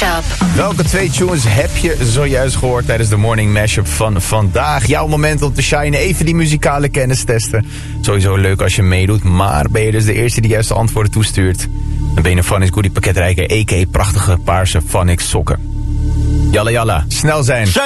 Mashup. Welke 2 tunes heb je zojuist gehoord tijdens de morning mashup van vandaag? Jouw moment om te shinen, even die muzikale kennis testen. Sowieso leuk als je meedoet, maar ben je dus de eerste die juiste antwoorden toestuurt? Dan ben je een Phonics Goodie pakketrijker, a.k.a. prachtige paarse Phonics sokken. Jalla jalla, snel zijn.